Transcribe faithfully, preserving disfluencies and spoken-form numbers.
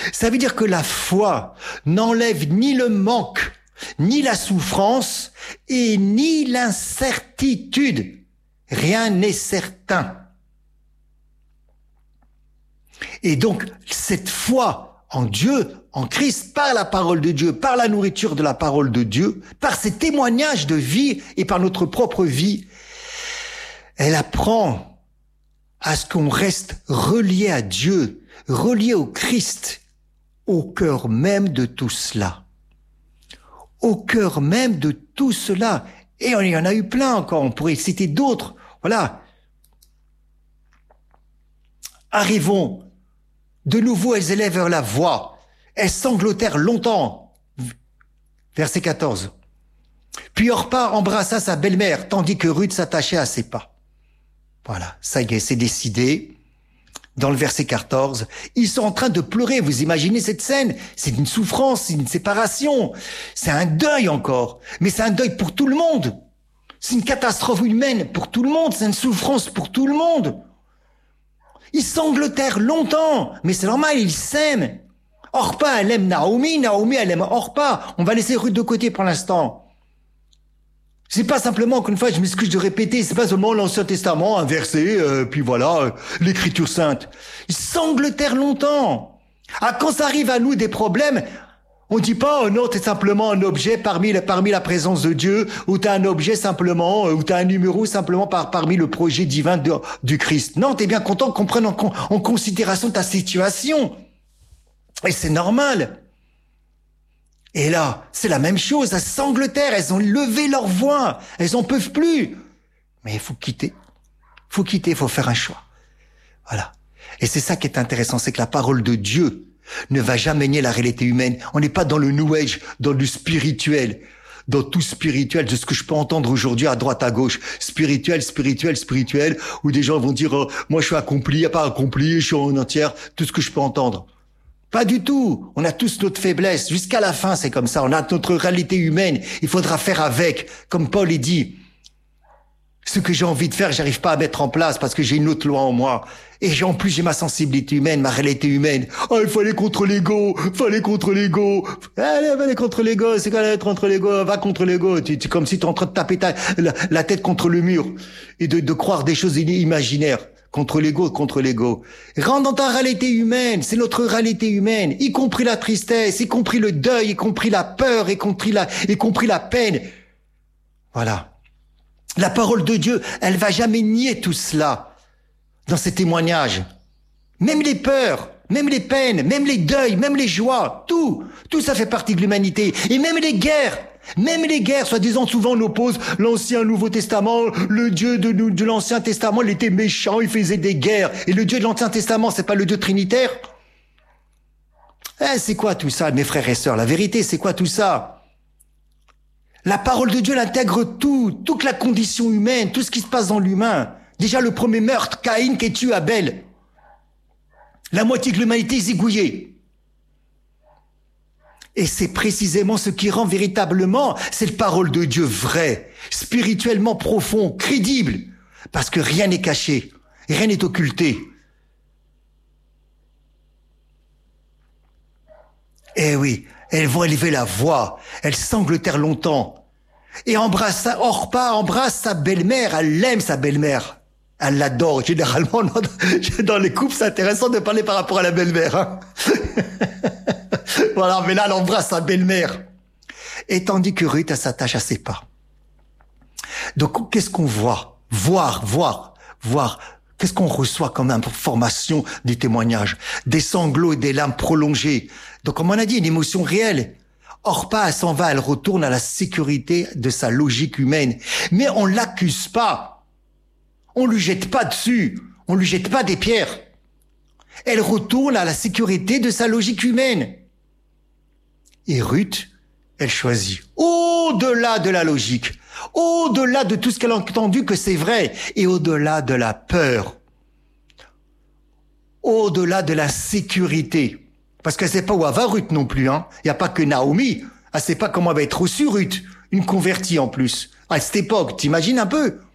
Ça veut dire que la foi n'enlève ni le manque, ni la souffrance et ni l'incertitude. Rien n'est certain. Et donc, cette foi en Dieu, en Christ, par la parole de Dieu, par la nourriture de la parole de Dieu, par ces témoignages de vie et par notre propre vie, elle apprend à ce qu'on reste relié à Dieu, relié au Christ, au cœur même de tout cela. Au cœur même de tout cela. Et il y en a eu plein encore, on pourrait citer d'autres. Voilà. Arrivons de nouveau, elles élèvèrent la voix. Elles sanglotèrent longtemps. Verset quatorze. Puis Orpa embrassa sa belle-mère, tandis que Ruth s'attachait à ses pas. Voilà, ça y est, c'est décidé. Dans le verset quatorze, ils sont en train de pleurer. Vous imaginez cette scène? C'est une souffrance, c'est une séparation. C'est un deuil encore. Mais c'est un deuil pour tout le monde. C'est une catastrophe humaine pour tout le monde. C'est une souffrance pour tout le monde. Ils sanglotèrent longtemps. Mais c'est normal, ils s'aiment. Orpa, elle aime Naomi. Naomi, elle aime Orpa. On va laisser Ruth de côté pour l'instant. C'est pas simplement qu'une fois, je m'excuse de répéter, c'est pas seulement l'Ancien Testament, un verset, euh, puis voilà, euh, l'Écriture sainte. Ils sanglotèrent longtemps. Ah, quand ça arrive à nous des problèmes, on dit pas, oh non, t'es simplement un objet parmi la, parmi la présence de Dieu, ou t'es un objet simplement, ou t'es un numéro simplement par, parmi le projet divin de, du Christ. Non, t'es bien content qu'on prenne en, en considération ta situation. Et c'est normal. Et là, c'est la même chose, elles sanglotèrent, elles ont levé leur voix, elles en peuvent plus. Mais il faut quitter, faut quitter, il faut faire un choix. Voilà. Et c'est ça qui est intéressant, c'est que la parole de Dieu ne va jamais nier la réalité humaine. On n'est pas dans le New Age, dans le spirituel, dans tout spirituel, de ce que je peux entendre aujourd'hui à droite, à gauche. Spirituel, spirituel, spirituel, où des gens vont dire, oh, moi je suis accompli, pas accompli, je suis en entière, tout ce que je peux entendre. Pas du tout. On a tous notre faiblesse. Jusqu'à la fin, c'est comme ça. On a notre réalité humaine. Il faudra faire avec. Comme Paul est dit. Ce que j'ai envie de faire, j'arrive pas à mettre en place parce que j'ai une autre loi en moi. Et j'ai, en plus, j'ai ma sensibilité humaine, ma réalité humaine. Oh, il faut aller contre l'ego. Il faut aller contre l'ego. Allez, va aller contre l'ego. C'est quoi aller contre l'ego? Va contre l'ego. Tu, tu, comme si tu es en train de taper ta, la, la tête contre le mur. Et de, de croire des choses imaginaires. Contre l'ego, contre l'ego. Rentre dans ta réalité humaine, c'est notre réalité humaine, y compris la tristesse, y compris le deuil, y compris la peur, y compris la, y compris la peine. Voilà. La parole de Dieu, elle va jamais nier tout cela dans ses témoignages. Même les peurs, même les peines, même les deuils, même les joies, tout, tout ça fait partie de l'humanité. Et même les guerres. Même les guerres, soi-disant, souvent on oppose l'Ancien Nouveau Testament, le Dieu de, de l'Ancien Testament, il était méchant, il faisait des guerres. Et le Dieu de l'Ancien Testament, c'est pas le Dieu trinitaire? Eh, c'est quoi tout ça, mes frères et sœurs? La vérité, c'est quoi tout ça? La parole de Dieu, elle intègre tout, toute la condition humaine, tout ce qui se passe dans l'humain. Déjà, le premier meurtre, Caïn qui tue Abel. La moitié de l'humanité est zigouillée. Et c'est précisément ce qui rend véritablement cette parole de Dieu vraie, spirituellement profond, crédible, parce que rien n'est caché, rien n'est occulté. Eh oui, elles vont élever la voix, elles sanglotèrent longtemps, et embrasse, Orpa embrasse sa belle-mère, elle aime sa belle-mère, elle l'adore. Généralement, dans les couples, c'est intéressant de parler par rapport à la belle-mère, hein. Voilà, mais là, elle embrasse sa belle-mère. Et tandis que Ruth, elle s'attache à ses pas. Donc, qu'est-ce qu'on voit? Voir, voir, voir. Qu'est-ce qu'on reçoit comme information du témoignage? Des sanglots et des larmes prolongées. Donc, comme on a dit, une émotion réelle. Orpa, elle s'en va, elle retourne à la sécurité de sa logique humaine. Mais on l'accuse pas. On lui jette pas dessus. On lui jette pas des pierres. Elle retourne à la sécurité de sa logique humaine. Et Ruth, elle choisit au-delà de la logique, au-delà de tout ce qu'elle a entendu que c'est vrai, et au-delà de la peur, au-delà de la sécurité. Parce qu'elle sait pas où elle va Ruth non plus, hein. Il n'y a pas que Naomi. Elle sait pas comment elle va être reçue Ruth, une convertie en plus. À cette époque, t'imagines un peu?